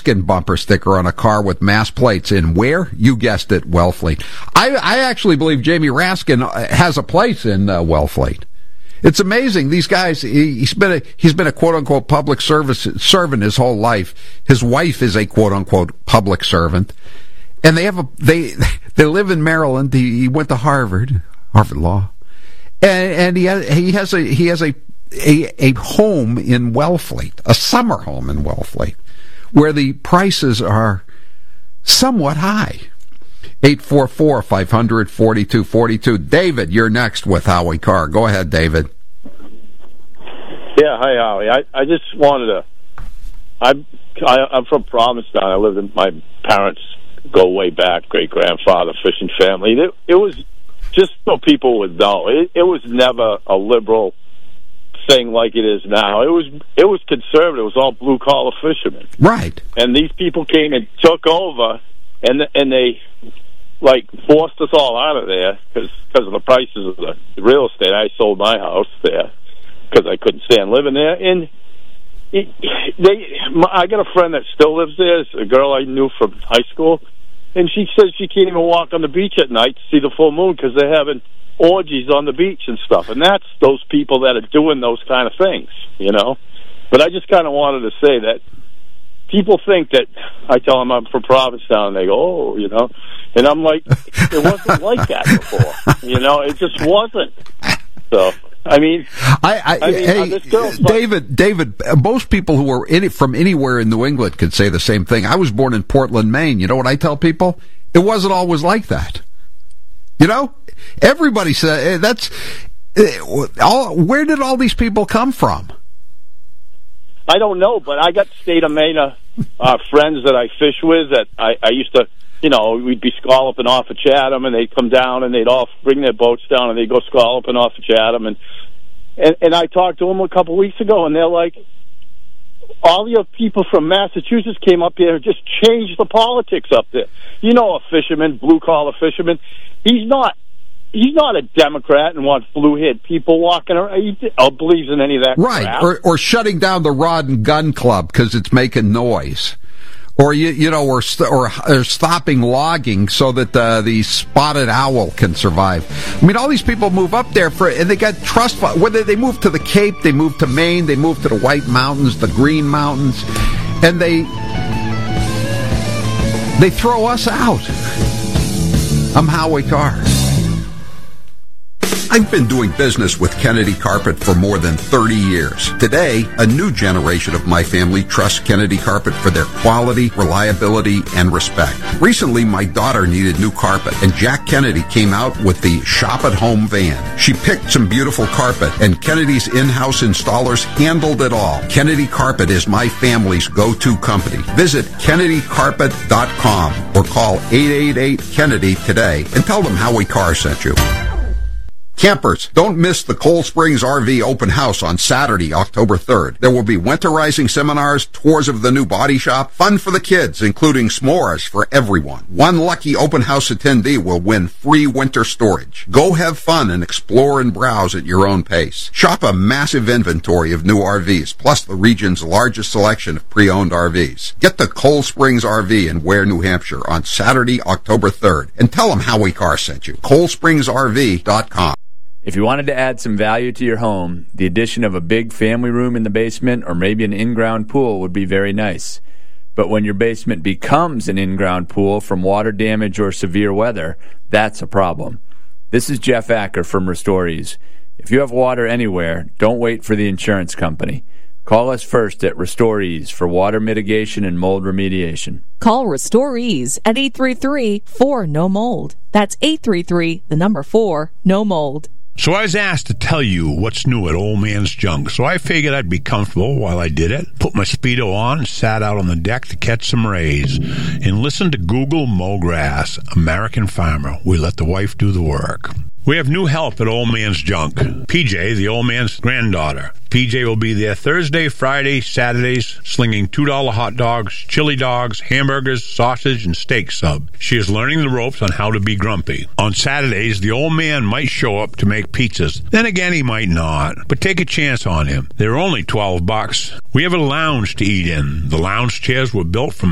bumper sticker on a car with mass plates in where? You guessed it, Wellfleet. I actually believe Jamie Raskin has a place in Wellfleet. It's amazing. These guys, he's been a quote-unquote public servant his whole life. His wife is a quote-unquote public servant. And they live in Maryland. He went to Harvard Law. And he has a home in Wellfleet, a summer home in Wellfleet, where the prices are somewhat high. 844-500-4242. David, you're next with Howie Carr. Go ahead, David. Yeah, hi, Howie. I just wanted to... I'm from Provincetown. I lived in... My parents go way back, great-grandfather, fishing family. It was, just so people would know, it was never a liberal thing like it is now. It was conservative. It was all blue-collar fishermen. Right. And these people came and took over, and they... forced us all out of there because of the prices of the real estate. I sold my house there because I couldn't stand living there. And I got a friend that still lives there. It's a girl I knew from high school, and she says she can't even walk on the beach at night to see the full moon because they're having orgies on the beach and stuff. And that's those people that are doing those kind of things, you know. But I just kind of wanted to say that people think that I tell them I'm from Provincetown, and they go, oh, you know. And I'm like, it wasn't like that before. You know, it just wasn't. So, I mean, hey, David, most people who are from anywhere in New England could say the same thing. I was born in Portland, Maine. You know what I tell people? It wasn't always like that. You know? Everybody says, where did all these people come from? I don't know, but I got state of Maine friends that I fish with that I used to, you know, we'd be scalloping off of Chatham, and they'd come down, and they'd all bring their boats down, and they'd go scalloping off of Chatham. And I talked to them a couple of weeks ago, and they're like, all your people from Massachusetts came up here and just changed the politics up there. You know, a fisherman, blue-collar fisherman, he's not a Democrat and wants blue-haired people walking around. He believes in any of that crap. Right, or shutting down the Rod and Gun Club because it's making noise. Or, or stopping logging so that the spotted owl can survive. I mean, all these people move up there and they got trust funds. Whether they move to the Cape, they move to Maine, they move to the White Mountains, the Green Mountains, and they throw us out. I'm Howie Carr. I've been doing business with Kennedy Carpet for more than 30 years. Today, a new generation of my family trusts Kennedy Carpet for their quality, reliability, and respect. Recently, my daughter needed new carpet, and Jack Kennedy came out with the Shop at Home van. She picked some beautiful carpet, and Kennedy's in-house installers handled it all. Kennedy Carpet is my family's go-to company. Visit KennedyCarpet.com or call 888-KENNEDY today and tell them Howie Carr sent you. Campers, don't miss the Cold Springs RV Open House on Saturday, October 3rd. There will be winterizing seminars, tours of the new body shop, fun for the kids, including s'mores for everyone. One lucky open house attendee will win free winter storage. Go have fun and explore and browse at your own pace. Shop a massive inventory of new RVs, plus the region's largest selection of pre-owned RVs. Get to Cold Springs RV in Ware, New Hampshire on Saturday, October 3rd, and tell them Howie Carr sent you. ColdSpringsRV.com. If you wanted to add some value to your home, the addition of a big family room in the basement or maybe an in-ground pool would be very nice. But when your basement becomes an in-ground pool from water damage or severe weather, that's a problem. This is Jeff Acker from Restorees. If you have water anywhere, don't wait for the insurance company. Call us first at Restorees for water mitigation and mold remediation. Call Restorees at 833-4-NO-MOLD. That's 833-4-NO-MOLD. So I was asked to tell you what's new at Old Man's Junk, so I figured I'd be comfortable while I did it. Put my Speedo on and sat out on the deck to catch some rays and listen to Google Mow Grass, American Farmer. We let the wife do the work. We have new help at Old Man's Junk. PJ, the old man's granddaughter. PJ will be there Thursday, Friday, Saturdays, slinging $2 hot dogs, chili dogs, hamburgers, sausage, and steak sub. She is learning the ropes on how to be grumpy. On Saturdays, the old man might show up to make pizzas. Then again, he might not. But take a chance on him. They're only $12. We have a lounge to eat in. The lounge chairs were built from